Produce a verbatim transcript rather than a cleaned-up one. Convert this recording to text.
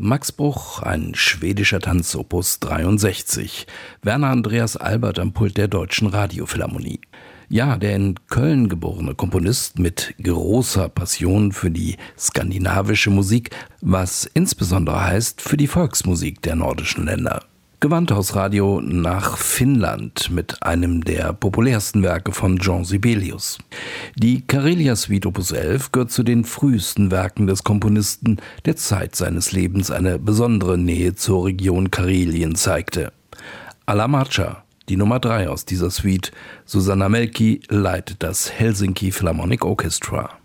Max Bruch, ein schwedischer Tanz Opus dreiundsechzig. Werner Andreas Albert am Pult der Deutschen Radiophilharmonie. Ja, der in Köln geborene Komponist mit großer Passion für die skandinavische Musik, was insbesondere heißt für die Volksmusik der nordischen Länder. Gewandhausradio nach Finnland mit einem der populärsten Werke von Jean Sibelius. Die Karelia-Suite Opus elf gehört zu den frühesten Werken des Komponisten, der Zeit seines Lebens eine besondere Nähe zur Region Karelien zeigte. Alamacha, die Nummer drei aus dieser Suite. Susanna Melki leitet das Helsinki Philharmonic Orchestra.